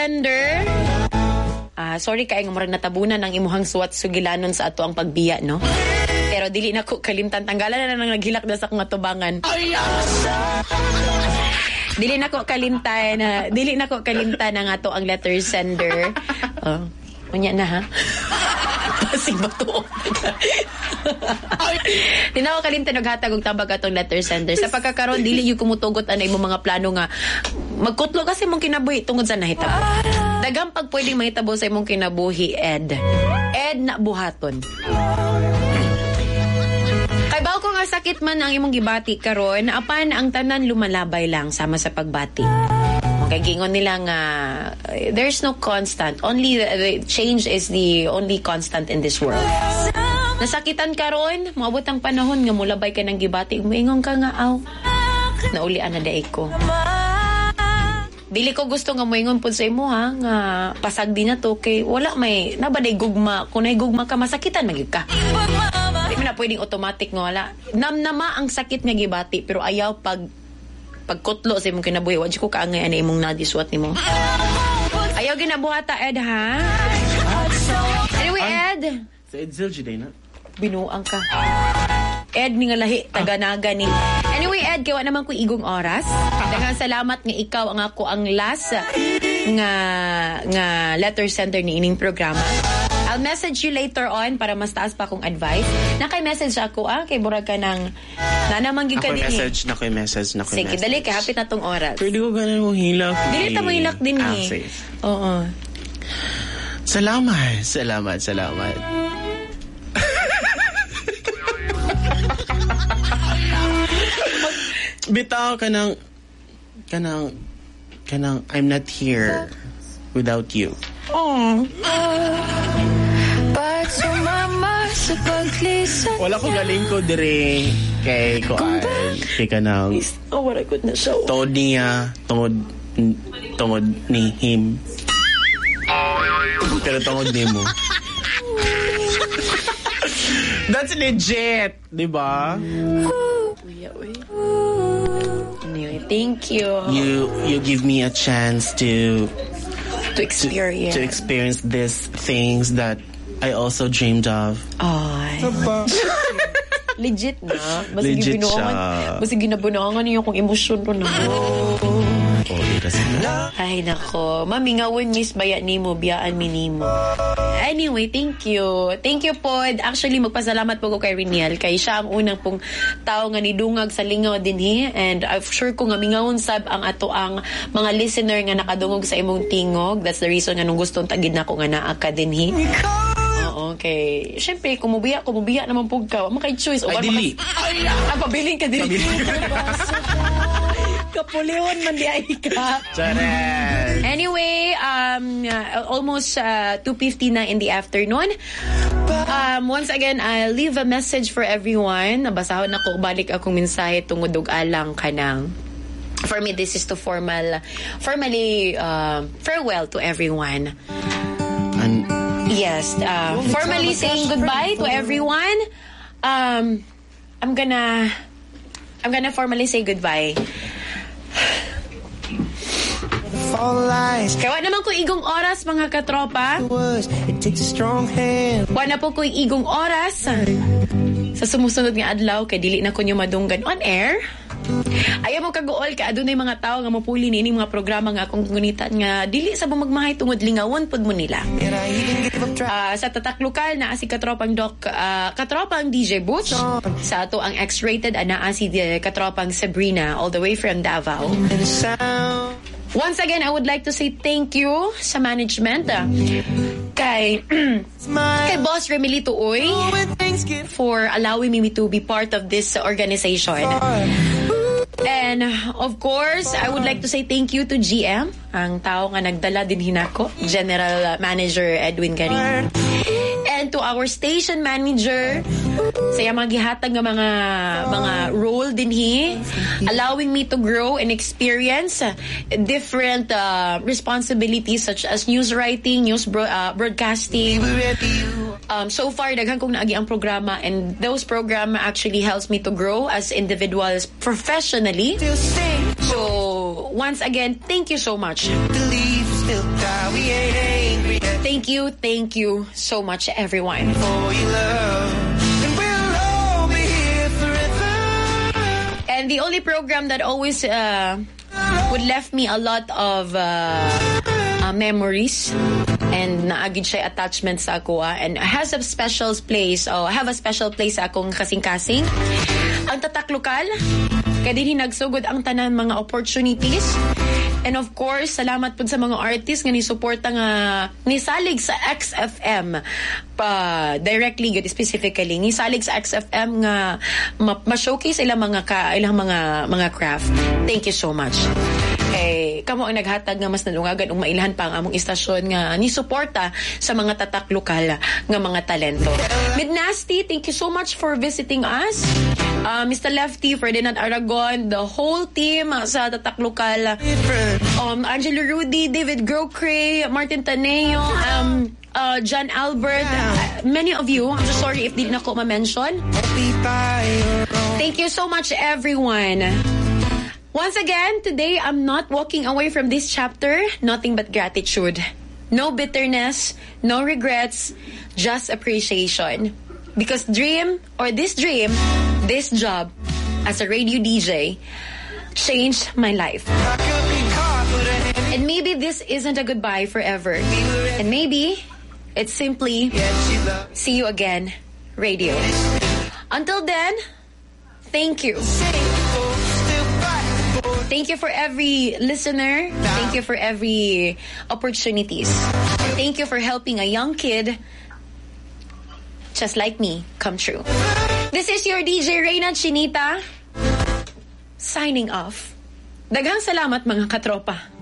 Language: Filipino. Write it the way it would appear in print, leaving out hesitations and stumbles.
sender. Sorry kay nga murag natabunan ang imuhang suwat sugilanon sa ato ang pagbiya, no? Pero dili na ko kalimtan, tanggalan na nang naghilak na sa akong atubangan. Dili na ko kalimtan ang ato ang letter sender. Unya na ha. Pasig ba to? Di na ko kalimtan naghatag og tabag atong letter sender. Sa pagkakaroon dili yung kumutugot anay mo mga plano nga magkutlo kasi mong kinabuhi tungod sa nahitabo. Daghang pag pwedeng mahitabo sa imong kinabuhi, Ed na buhaton. Kay baw ko nga sakit man ang imong gibati karon, apan ang tanan lumalabay lang sama sa pagbati. Okay, gingon nila nga there's no constant. Only the change is the only constant in this world. Nasakitan karon, moabot ang panahon nga mulabay ka ng gibati, moingon ka nga naulian na daig ko. Dili ko gusto nga moingon pud sa imo ha nga pasag din na to kay wala may nabaday gugma, kun ay gugma ka masakitan magyud ka. Di na pwedeng automatic nga wala. Namnama ang sakit nga gibati pero ayaw pagkutlo sa imong kinabuhi. Wa ko kaangay ana imong nadiswat nimo. Ayaw ginabuhata, Ed, ha? Anyway, Ed. Sa Edsel Juday na. Binuang ka. Ed, ni nga lahi, taga-naga ni. Anyway, Ed, kaya naman ko igong oras. Daghang salamat nga ikaw ang ako ang last nga letter sender ni ining programa. I'll message you later on para mas taas pa akong advice. Nakay-message ako, kay burag ka ng nanamanggig ka din. Nakoy message. Sige, dali ka, hapit na tong oras. Pwede ko ganun mong hilak. Dili ta mo hilak din Oo. Salamat. Bitaw kanang I'm not here without you. Wala ko galing ko dire kay Koan. Kay kanang what I could na show. Tod niya, tungod ni him. Pero tungod ni mo. That's legit, di ba? Anyway, thank you. You give me a chance to experience these things that I also dreamed of. Legit na. Legit siya. Basta ginabunuangan niyo kung emosyon ko na. Ay, nako. Mamingawin, miss, baya nimo, biyaan mi nimo. Anyway, thank you. Thank you po. Actually, magpasalamat po ko kay Riniel. Kay siya ang unang pong tao nga nidungag sa lingaw din and I'm sure ko nga mingawon sab ang ato ang mga listener nga nakadungog sa imong tingog. That's the reason nga nung gustong tagid na ko nga naa ka din Okay. Siyempre, kumubiya naman po ka. Makay-choice. Ay, dili. Pabiling ka din. Kapuliwan man di ay ka. Anyway, almost 2:50 na in the afternoon. Once again, I'll leave a message for everyone. Nabasahon ako, balik akong mensahe tungod og alang kanang. For me, this is to formally farewell to everyone. Yes, formally saying goodbye to everyone. I'm gonna formally say goodbye. Kaya naman ko igong oras, mga katropa. Wala po ko igong oras sa sumusunod nga adlaw kay dili na ko nyo madunggan on air. Ayaw mo kaguol ka adunay mga tao nga mapuli ni ining mga programa nga akong gunitan nga dili sa bumagmahay tungod lingawon pud mo nila. Sa tatak lokal na si katropang katropang DJ Butch. Sa ato ang X-rated ana si katropang Sabrina all the way from Davao. Once again, I would like to say thank you sa management kay Boss Remilito Uy for allowing me to be part of this organization. And of course, I would like to say thank you to GM, ang tao nga nagdala din hinako, General Manager Edwin Garin. And to our station manager, saya magihatag nga mga role din allowing me to grow and experience different responsibilities such as news writing, news broadcasting. So far, daghan kong naagi ang programa, and those programa actually helps me to grow as individuals professionally. So once again, thank you so much. still die. We ain't angry yet. Thank you so much, everyone. For your love, and we'll all be here forever. And the only program that always would left me a lot of memories and naagid siya attachment sa ako and has a special place have a special place sa akong kasing-kasing ang Tatak Lokal kaya din nagsugod ang tanan mga opportunities. And of course, salamat po sa mga artists nga ni-suporta nga nisalig sa XFM directly good specifically nisalig sa XFM nga ma-showcase ilang mga craft. Thank you so much. Kamo ang naghatag nga mas nalungagan ug mailhan pa ang among istasyon nga ni-suporta sa mga Tatak Lokal nga mga talento. Midnasty, thank you so much for visiting us. Mr. Lefty, Ferdinand Aragon, the whole team sa Tatak Lokal, Angelo Rudy, David Grocray, Martin Taneo, John Albert, many of you. I'm so sorry if di na ko ma-mention. Thank you so much, everyone. Once again, today I'm not walking away from this chapter. Nothing but gratitude. No bitterness, no regrets, just appreciation. Because this job as a radio DJ changed my life. And maybe this isn't a goodbye forever. And maybe it's simply see you again, radio. Until then, thank you. Thank you for every listener. Thank you for every opportunities. Thank you for helping a young kid just like me come true. This is your DJ Reyna Chinita signing off. Daghang salamat mga katropa.